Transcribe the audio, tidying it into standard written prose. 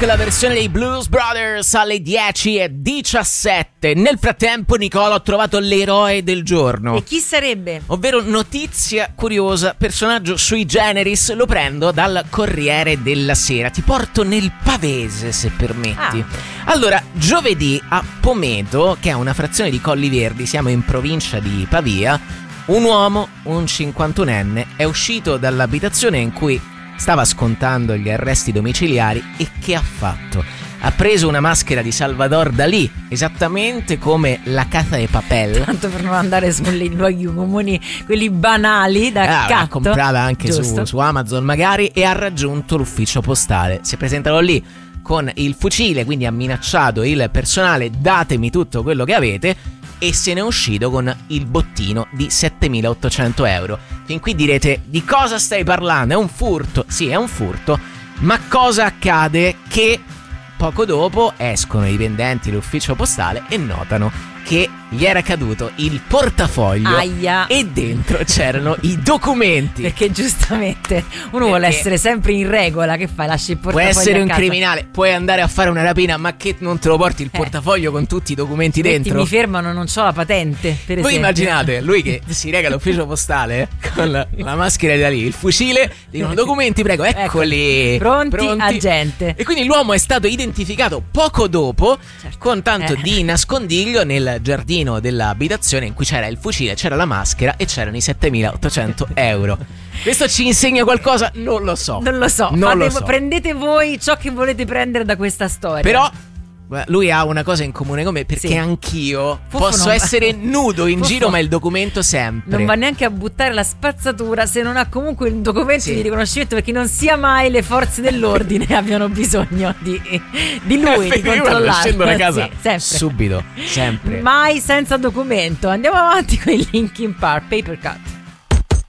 Rock, la versione dei Blues Brothers alle 10:17. Nel frattempo, Nicola, ho trovato l'eroe del giorno. E chi sarebbe? Ovvero notizia curiosa, personaggio sui generis, lo prendo dal Corriere della Sera. Ti porto nel pavese, se permetti. Allora, giovedì a Pometo, che è una frazione di Colli Verdi, siamo in provincia di Pavia, un uomo, un 51enne, è uscito dall'abitazione in cui stava scontando gli arresti domiciliari e che ha fatto? Ha preso una maschera di Salvador Dalì, esattamente come la Casa de Papel. Tanto per non andare sui luoghi comuni, quelli banali da L'ha accatto. comprata anche su Amazon magari, e ha raggiunto l'ufficio postale. Si è presentato lì con il fucile, quindi ha minacciato il personale: datemi tutto quello che avete, e se ne è uscito con il bottino di 7.800 euro. Fin qui direte: di cosa stai parlando? È un furto? Sì, è un furto, ma cosa accade? Che poco dopo escono i dipendenti dell'ufficio postale e notano che gli era caduto il portafoglio. Aia. E dentro c'erano i documenti. Perché giustamente uno vuole essere sempre in regola. Che fai? Lasci il Puoi portafoglio essere a un casa. criminale, puoi andare a fare una rapina, ma che non te lo porti il portafoglio con tutti i documenti dentro? Mi fermano, non c'ho la patente, per esempio. Voi immaginate lui che si reca all'ufficio postale con la maschera da lì, il fucile, dicono: documenti, prego, eccoli, pronti, agente. E quindi l'uomo è stato identificato poco dopo, con tanto di nascondiglio, nel giardino dell'abitazione in cui c'era il fucile, c'era la maschera e c'erano i 7.800 euro. Questo ci insegna qualcosa? Non lo so. Prendete voi ciò che volete prendere da questa storia. Però lui ha una cosa in comune con me, perché anch'io posso essere nudo in giro, ma il documento sempre. Non va neanche a buttare la spazzatura se non ha comunque il documento di riconoscimento, perché non sia mai le forze dell'ordine abbiano bisogno di lui, di controllarlo. Scendo da casa sempre. subito, sempre. Mai senza documento. Andiamo avanti con i Linkin Park, Paper Cut.